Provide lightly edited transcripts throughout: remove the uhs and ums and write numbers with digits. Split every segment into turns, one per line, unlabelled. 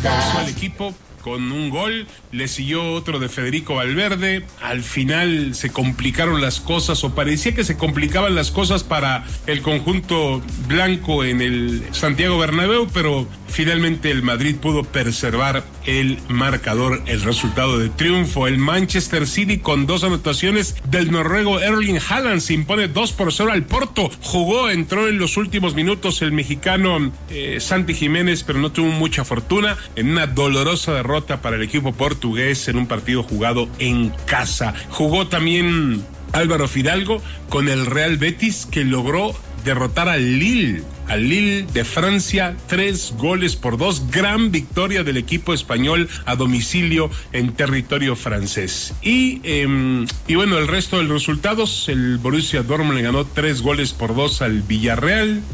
Pasó al equipo con un gol, le siguió otro de Federico Valverde. Al final se complicaron las cosas, o parecía que se complicaban las cosas para el conjunto blanco en el Santiago Bernabéu, pero finalmente el Madrid pudo preservar el marcador, el resultado de triunfo. El Manchester City, con 2 anotaciones del noruego Erling Haaland, se impone 2-0 al Porto. Entró en los últimos minutos el mexicano Santi Jiménez, pero no tuvo mucha fortuna en una dolorosa derrota para el equipo portugués en un partido jugado en casa. Jugó también Álvaro Fidalgo con el Real Betis, que logró derrotar al Lille de Francia 3-2. Gran victoria del equipo español a domicilio en territorio francés. Y bueno, el resto de los resultados: el Borussia Dortmund le ganó 3-2 al Villarreal.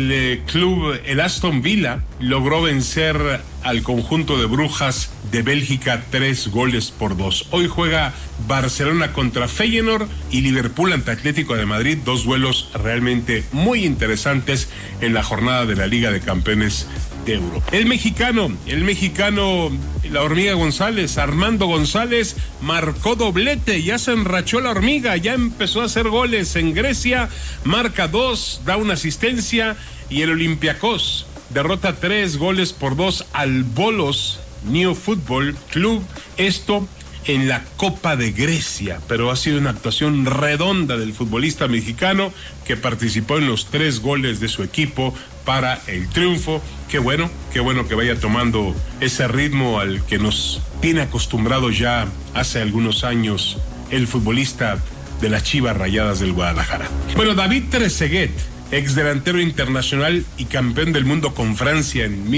El Aston Villa logró vencer al conjunto de Brujas de Bélgica 3-2. Hoy juega Barcelona contra Feyenoord y Liverpool ante Atlético de Madrid, 2 duelos realmente muy interesantes en la jornada de la Liga de Campeones de Europa. El mexicano, la hormiga González, Armando González, marcó doblete, ya se enrachó la hormiga, ya empezó a hacer goles en Grecia, marca 2, da una asistencia, y el Olympiacos derrota 3-2 al Volos New Football Club, esto en la Copa de Grecia, pero ha sido una actuación redonda del futbolista mexicano, que participó en los 3 goles de su equipo para el triunfo. Qué bueno que vaya tomando ese ritmo al que nos tiene acostumbrados ya hace algunos años el futbolista de las Chivas Rayadas del Guadalajara. Bueno, David Trezeguet, ex delantero internacional y campeón del mundo con Francia en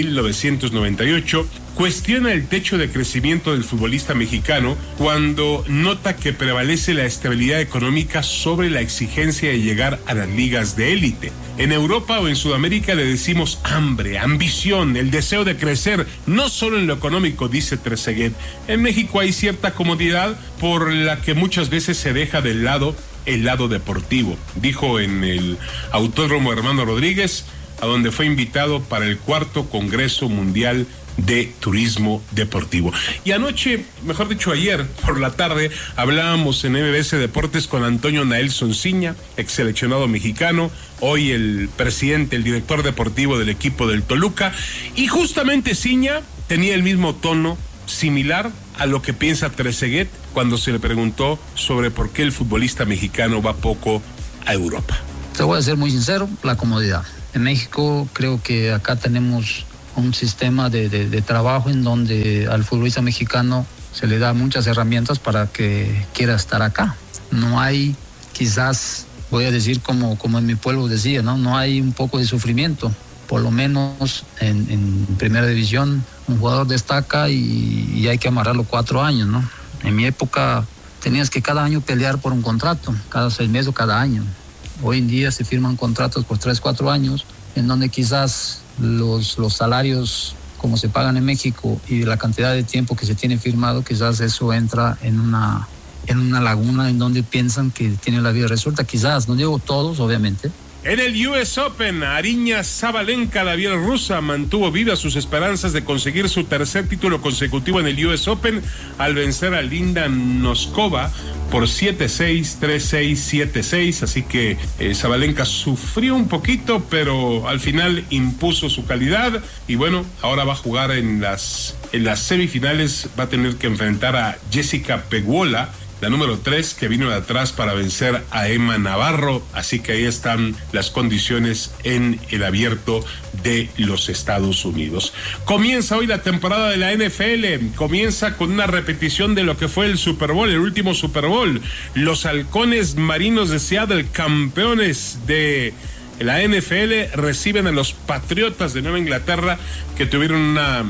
1998, cuestiona el techo de crecimiento del futbolista mexicano cuando nota que prevalece la estabilidad económica sobre la exigencia de llegar a las ligas de élite. En Europa o en Sudamérica le decimos hambre, ambición, el deseo de crecer, no solo en lo económico, dice Trezeguet. En México hay cierta comodidad por la que muchas veces se deja de lado el lado deportivo, dijo en el Autódromo Hermano Rodríguez, a donde fue invitado para el 4º Congreso Mundial de Turismo Deportivo. Y anoche, mejor dicho ayer por la tarde, hablábamos en MBS Deportes con Antonio Naelson Ciña, ex seleccionado mexicano, hoy el presidente, el director deportivo del equipo del Toluca, y justamente Ciña tenía el mismo tono, similar a lo que piensa Trezeguet cuando se le preguntó sobre por qué el futbolista mexicano va poco a Europa.
Te voy a ser muy sincero, la comodidad. En México creo que acá tenemos un sistema de trabajo en donde al futbolista mexicano se le da muchas herramientas para que quiera estar acá. No hay, quizás, voy a decir como en mi pueblo decía, no hay un poco de sufrimiento. Por lo menos en primera división un jugador destaca y hay que amarrarlo 4 años, ¿no? En mi época tenías que cada año pelear por un contrato, cada 6 meses o cada año. Hoy en día se firman contratos por 3, 4 años, en donde quizás los salarios como se pagan en México y la cantidad de tiempo que se tiene firmado, quizás eso entra en una laguna en donde piensan que tiene la vida resuelta. Quizás, no digo todos, obviamente.
En el US Open, Aryna Sabalenka, la bielorrusa, mantuvo vivas sus esperanzas de conseguir su 3er título consecutivo en el US Open al vencer a Linda Noskova por 7-6, 3-6, 7-6, así que Sabalenka sufrió un poquito, pero al final impuso su calidad y bueno, ahora va a jugar en las semifinales, va a tener que enfrentar a Jessica Pegula, la número 3, que vino de atrás para vencer a Emma Navarro, así que ahí están las condiciones en el abierto de los Estados Unidos. Comienza hoy la temporada de la NFL, comienza con una repetición de lo que fue el Super Bowl, el último Super Bowl. Los Halcones Marinos de Seattle, campeones de la NFL, reciben a los Patriotas de Nueva Inglaterra, que tuvieron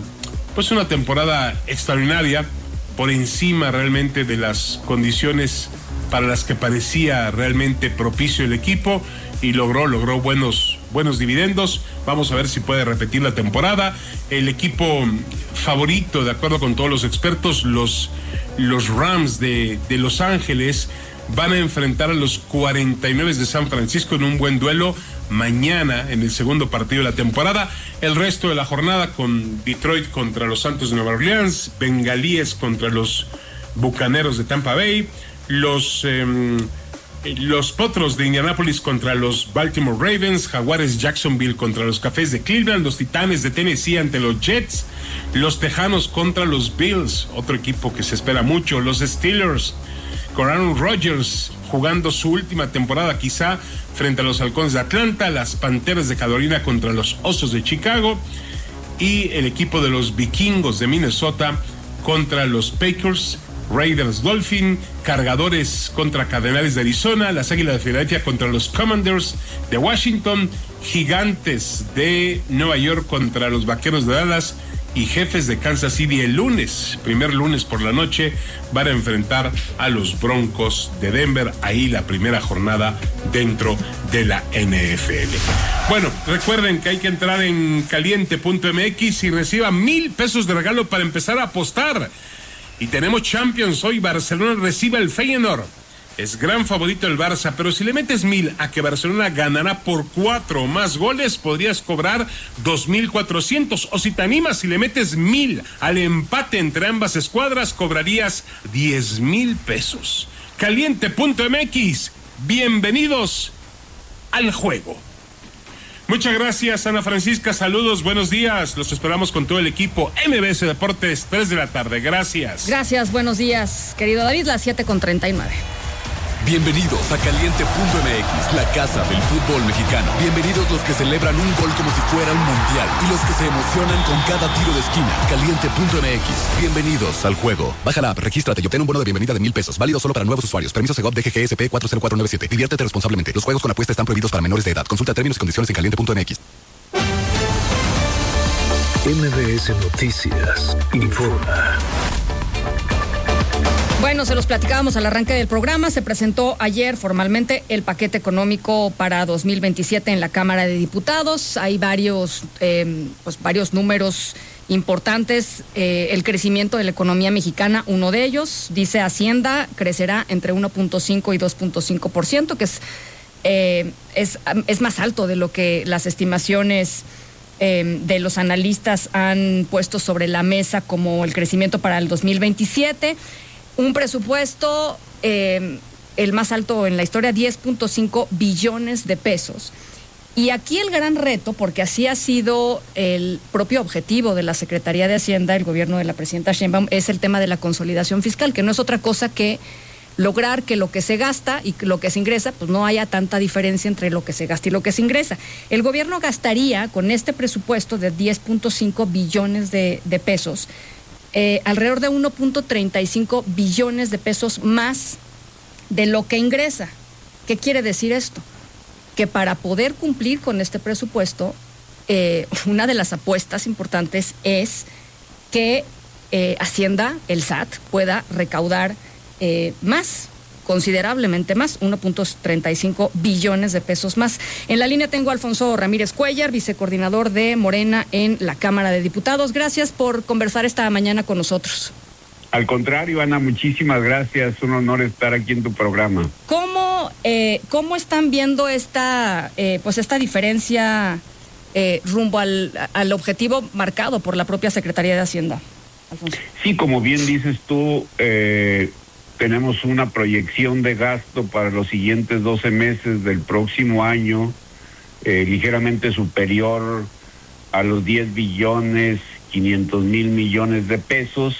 una temporada extraordinaria, por encima realmente de las condiciones para las que parecía realmente propicio el equipo, y logró buenos dividendos. Vamos a ver si puede repetir la temporada. El equipo favorito, de acuerdo con todos los expertos, los Rams de Los Ángeles, van a enfrentar a los 49 de San Francisco en un buen duelo. mañana en el segundo partido de la temporada. El resto de la jornada con Detroit contra los Santos de Nueva Orleans, Bengalíes contra los Bucaneros de Tampa Bay, los Potros de Indianápolis contra los Baltimore Ravens, Jaguares Jacksonville contra los Cafés de Cleveland, los Titanes de Tennessee ante los Jets, los Tejanos contra los Bills, otro equipo que se espera mucho, los Steelers con Aaron Rodgers jugando su última temporada quizá frente a los Halcones de Atlanta, las Panteras de Carolina contra los Osos de Chicago y el equipo de los Vikingos de Minnesota contra los Packers, Raiders Dolphin, Cargadores contra Cardenales de Arizona, las Águilas de Filadelfia contra los Commanders de Washington, Gigantes de Nueva York contra los Vaqueros de Dallas y Jefes de Kansas City el lunes, primer lunes por la noche, van a enfrentar a los Broncos de Denver, ahí la primera jornada dentro de la NFL. Bueno, recuerden que hay que entrar en caliente.mx y reciba $1,000 de regalo para empezar a apostar. Y tenemos Champions hoy, Barcelona recibe al Feyenoord. Es gran favorito el Barça, pero si le metes 1,000 a que Barcelona ganará por 4 o más goles, podrías cobrar 2,400. O si te animas y le metes 1,000 al empate entre ambas escuadras, cobrarías $10,000. Caliente.mx, bienvenidos al juego. Muchas gracias, Ana Francisca, saludos, buenos días, los esperamos con todo el equipo MBS Deportes, 3 de la tarde, gracias.
Gracias, buenos días, querido David, las 7:39.
Bienvenidos a Caliente.mx, la casa del fútbol mexicano. Bienvenidos los que celebran un gol como si fuera un mundial y los que se emocionan con cada tiro de esquina. Caliente.mx, bienvenidos al juego. Baja la app, regístrate y obtén un bono de bienvenida de $1,000. Válido solo para nuevos usuarios. Permiso Segov DGGSP 40497. Diviértete responsablemente. Los juegos con apuesta están prohibidos para menores de edad. Consulta términos y condiciones en Caliente.mx.
MBS Noticias informa.
Bueno, se los platicábamos al arranque del programa. Se presentó ayer formalmente el paquete económico para 2027 en la Cámara de Diputados. Hay varios números importantes. El crecimiento de la economía mexicana, uno de ellos, dice Hacienda, crecerá entre 1.5 y 2.5%, que es más alto de lo que las estimaciones de los analistas han puesto sobre la mesa como el crecimiento para el 2027. Un presupuesto, el más alto en la historia, 10.5 billones de pesos. Y aquí el gran reto, porque así ha sido el propio objetivo de la Secretaría de Hacienda, el gobierno de la presidenta Sheinbaum, es el tema de la consolidación fiscal, que no es otra cosa que lograr que lo que se gasta y lo que se ingresa, pues no haya tanta diferencia entre lo que se gasta y lo que se ingresa. El gobierno gastaría con este presupuesto de 10.5 billones de pesos, alrededor de 1.35 billones de pesos más de lo que ingresa. ¿Qué quiere decir esto? Que para poder cumplir con este presupuesto, una de las apuestas importantes es que Hacienda, el SAT, pueda recaudar más, considerablemente más, 1.35 billones de pesos más. En la línea tengo a Alfonso Ramírez Cuellar, vicecoordinador de Morena en la Cámara de Diputados. Gracias por conversar esta mañana con nosotros.
Al contrario, Ana, muchísimas gracias. Un honor estar aquí en tu programa.
¿Cómo están viendo esta diferencia rumbo al objetivo marcado por la propia Secretaría de Hacienda, Alfonso?
Sí, como bien dices tú, tenemos una proyección de gasto para los siguientes 12 meses del próximo año, ligeramente superior a los 10.500.000 millones de pesos.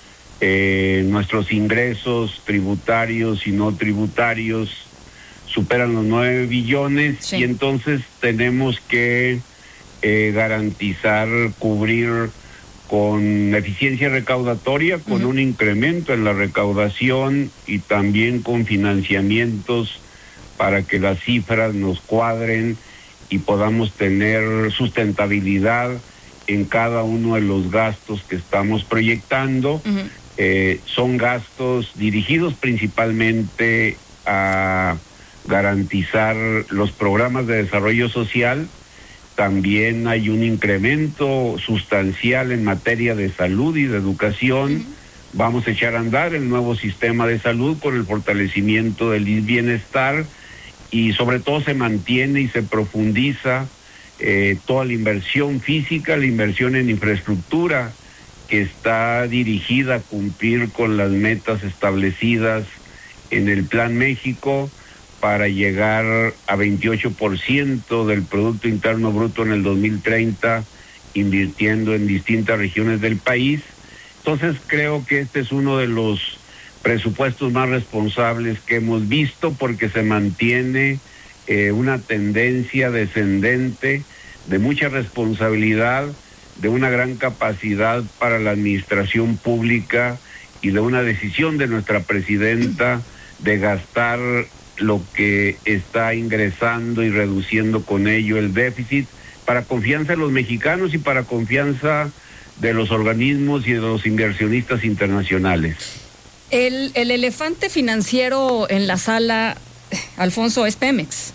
Nuestros ingresos tributarios y no tributarios superan los 9 billones, sí. Y entonces tenemos que garantizar, cubrir con eficiencia recaudatoria, con un incremento en la recaudación y también con financiamientos para que las cifras nos cuadren y podamos tener sustentabilidad en cada uno de los gastos que estamos proyectando. Son gastos dirigidos principalmente a garantizar los programas de desarrollo social. También hay un incremento sustancial en materia de salud y de educación. Vamos a echar a andar el nuevo sistema de salud con el fortalecimiento del bienestar y sobre todo se mantiene y se profundiza toda la inversión física, la inversión en infraestructura, que está dirigida a cumplir con las metas establecidas en el Plan México para llegar a 28% del Producto Interno Bruto en el 2030, invirtiendo en distintas regiones del país. Entonces creo que este es uno de los presupuestos más responsables que hemos visto, porque se mantiene una tendencia descendente de mucha responsabilidad, de una gran capacidad para la administración pública y de una decisión de nuestra presidenta de gastar lo que está ingresando y reduciendo con ello el déficit, para confianza de los mexicanos y para confianza de los organismos y de los inversionistas internacionales.
El elefante financiero en la sala, Alfonso, es Pemex.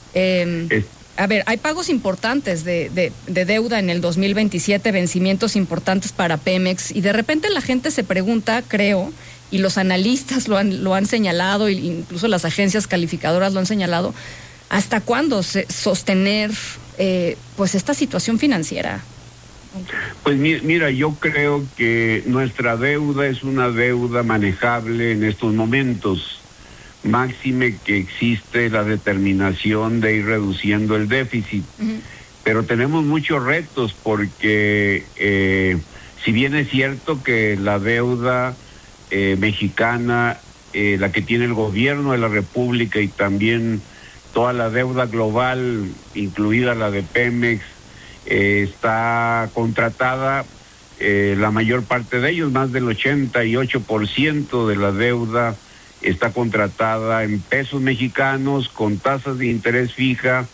A ver, hay pagos importantes de deuda en el 2027, vencimientos importantes para Pemex, y de repente la gente se pregunta, creo, y los analistas lo han señalado, e incluso las agencias calificadoras lo han señalado, ¿hasta cuándo sostener pues esta situación financiera?
Pues mira, yo creo que nuestra deuda es una deuda manejable en estos momentos. Máxime que existe la determinación de ir reduciendo el déficit. Pero tenemos muchos retos, porque si bien es cierto que la deuda mexicana, la que tiene el gobierno de la República y también toda la deuda global, incluida la de Pemex, está contratada, la mayor parte de ellos, más del 88% de la deuda está contratada en pesos mexicanos, con tasas de interés fija,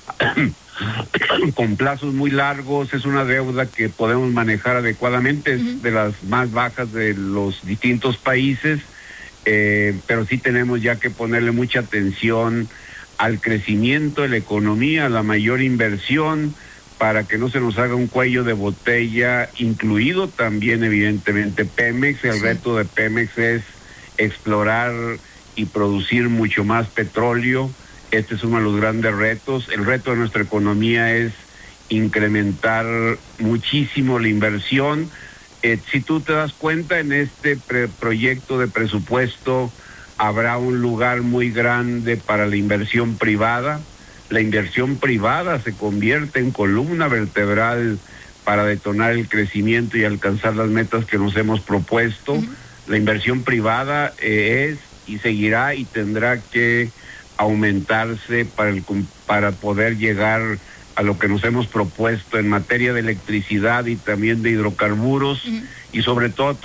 con plazos muy largos. Es una deuda que podemos manejar adecuadamente, es de las más bajas de los distintos países, pero sí tenemos ya que ponerle mucha atención al crecimiento de la economía, a la mayor inversión, para que no se nos haga un cuello de botella, incluido también evidentemente Pemex. El reto de Pemex es explorar y producir mucho más petróleo. Este es uno de los grandes retos. El reto de nuestra economía es incrementar muchísimo la inversión. Si tú te das cuenta, en este proyecto de presupuesto habrá un lugar muy grande para la inversión privada. La inversión privada se convierte en columna vertebral para detonar el crecimiento y alcanzar las metas que nos hemos propuesto. La inversión privada es y seguirá y tendrá que aumentarse para poder llegar a lo que nos hemos propuesto en materia de electricidad y también de hidrocarburos, y sobre todo